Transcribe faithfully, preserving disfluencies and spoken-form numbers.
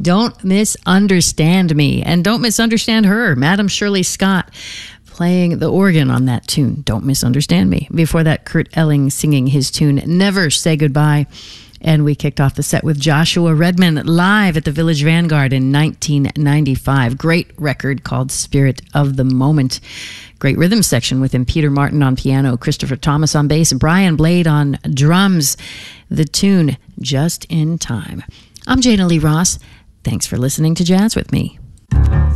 Don't Misunderstand Me. And don't misunderstand her, Madam Shirley Scott, playing the organ on that tune, Don't Misunderstand Me. Before that, Kurt Elling singing his tune, Never Say Goodbye. And we kicked off the set with Joshua Redman live at the Village Vanguard in nineteen ninety-five. Great record called Spirit of the Moment. Great rhythm section with him. Peter Martin on piano, Christopher Thomas on bass, Brian Blade on drums. The tune, Just in Time. I'm Jana Lee Ross. Thanks for listening to Jazz with Me.